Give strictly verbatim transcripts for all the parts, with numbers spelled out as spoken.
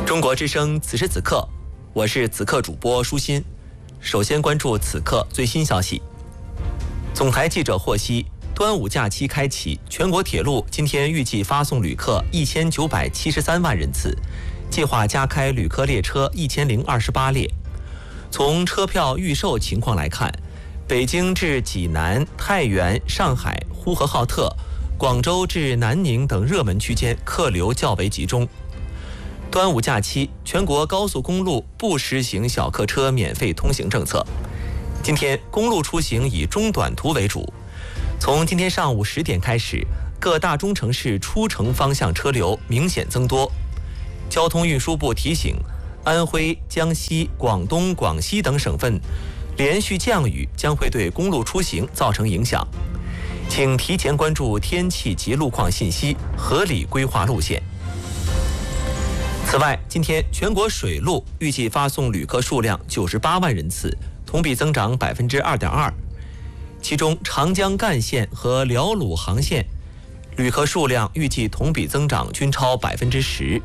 中国之声此时此刻，我是此刻主播舒心。首先关注此刻最新消息。总台记者获悉，端午假期开启，全国铁路今天预计发送旅客一千九百七十三万人次，计划加开旅客列车一千零二十八列。从车票预售情况来看，北京至济南、太原、上海、呼和浩特、广州至南宁等热门区间客流较为集中。端午假期，全国高速公路不实行小客车免费通行政策。今天公路出行以中短途为主。从今天上午十点开始，各大中城市出城方向车流明显增多。交通运输部提醒，安徽、江西、广东、广西等省份连续降雨将会对公路出行造成影响，请提前关注天气及路况信息，合理规划路线。此外，今天全国水路预计发送旅客数量九十八万人次，同比增长百分之二点二。其中，长江干线和辽鲁航线旅客数量预计同比增长均超百分之十。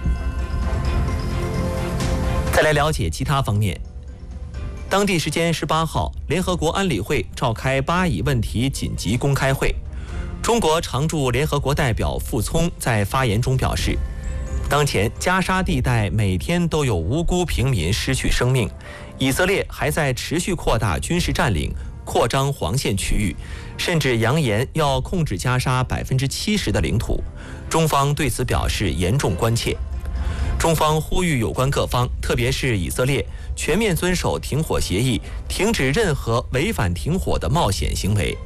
再来了解其他方面。当地时间十八号，联合国安理会召开巴以问题紧急公开会。中国常驻联合国代表傅聪在发言中表示，当前加沙地带每天都有无辜平民失去生命，以色列还在持续扩大军事占领，扩张黄线区域，甚至扬言要控制加沙百分之七十的领土。中方对此表示严重关切。中方呼吁有关各方，特别是以色列，全面遵守停火协议，停止任何违反停火的冒险行为。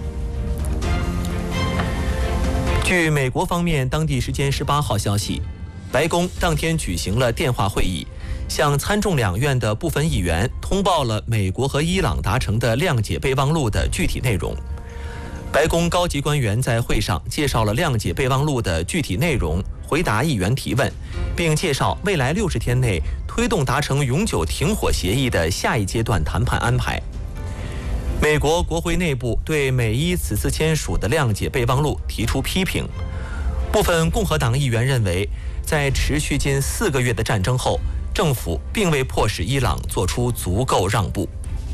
据美国方面当地时间十八号消息，白宫当天举行了电话会议，向参众两院的部分议员通报了美国和伊朗达成的谅解备忘录的具体内容。白宫高级官员在会上介绍了谅解备忘录的具体内容，回答议员提问，并介绍未来六十天内推动达成永久停火协议的下一阶段谈判安排。美国国会内部对美伊此次签署的谅解备忘录提出批评。部分共和党议员认为，在持续近四个月的战争后，政府并未迫使伊朗做出足够让步。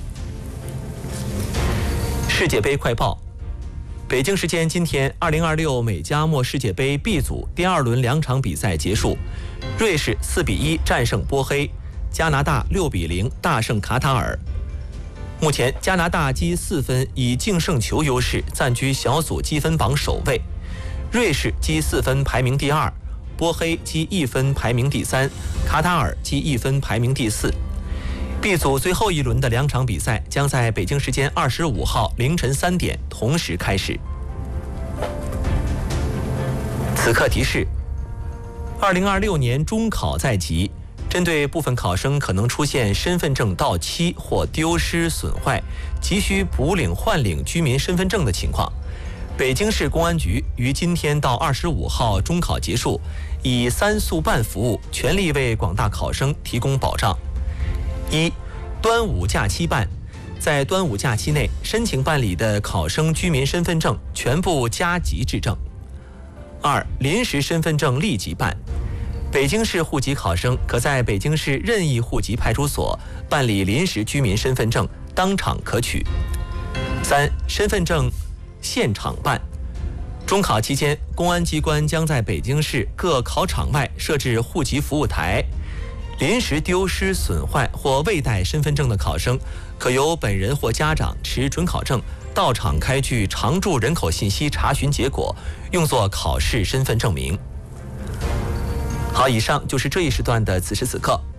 世界杯快报。北京时间今天，二零二六美加墨世界杯 B 组第二轮两场比赛结束，瑞士四比一战胜波黑，加拿大六比零大胜卡塔尔。目前，加拿大积四分，以净胜球优势暂居小组积分榜首位；瑞士积四分排名第二，波黑积一分排名第三，卡塔尔积一分排名第四。B 组最后一轮的两场比赛将在北京时间二十五号凌晨三点同时开始。此刻提示：二零二六年中考在即，针对部分考生可能出现身份证到期或丢失损坏，急需补领换领居民身份证的情况，北京市公安局于今天到二十五号中考结束，以三速办服务全力为广大考生提供保障。一、端午假期办，在端午假期内申请办理的考生居民身份证全部加急制证。二、临时身份证立即办，北京市户籍考生可在北京市任意户籍派出所办理临时居民身份证，当场可取。三、身份证现场办，中考期间，公安机关将在北京市各考场外设置户籍服务台。临时丢失、损坏或未带身份证的考生，可由本人或家长持准考证到场开具常住人口信息查询结果，用作考试身份证明。好，以上就是这一时段的此时此刻。